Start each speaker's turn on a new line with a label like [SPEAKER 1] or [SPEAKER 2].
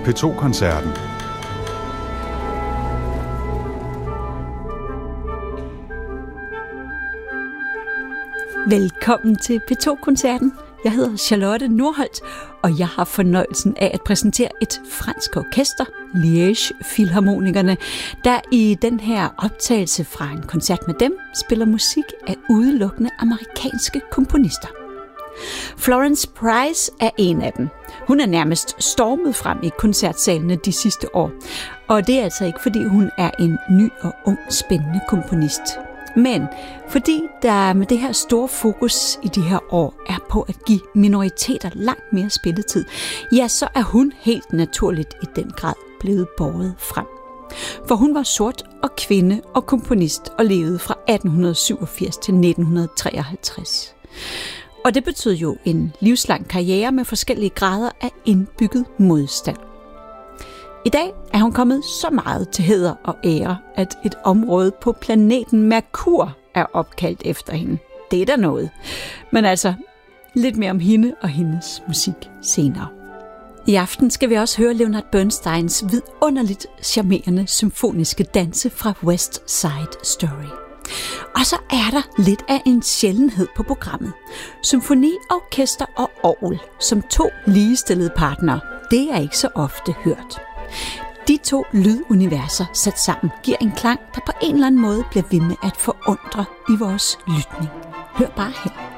[SPEAKER 1] P2 Koncerten.
[SPEAKER 2] Velkommen til P2-koncerten. Jeg hedder Charlotte Nordholt, og jeg har fornøjelsen af at præsentere et fransk orkester, Liège Filharmonikerne, der i den her optagelse fra en koncert med dem spiller musik af udelukkende amerikanske komponister. Florence Price er en af dem. Hun er nærmest stormet frem i koncertsalene de sidste år, og det er altså ikke fordi hun er en ny og ung spændende komponist. Men fordi der med det her store fokus i de her år er på at give minoriteter langt mere spilletid, ja, så er hun helt naturligt i den grad blevet båret frem. For hun var sort og kvinde og komponist og levede fra 1887 til 1953. Og det betød jo en livslang karriere med forskellige grader af indbygget modstand. I dag er hun kommet så meget til hæder og ære, at et område på planeten Merkur er opkaldt efter hende. Det er da noget. Men altså, lidt mere om hende og hendes musik senere. I aften skal vi også høre Leonard Bernsteins vidunderligt charmerende symfoniske danse fra West Side Story. Og så er der lidt af en sjældenhed på programmet. Symfoni, orkester og orgel som to ligestillede partnere. Det er ikke så ofte hørt. De to lyduniverser sat sammen giver en klang, der på en eller anden måde bliver ved med at forundre i vores lytning. Hør bare her.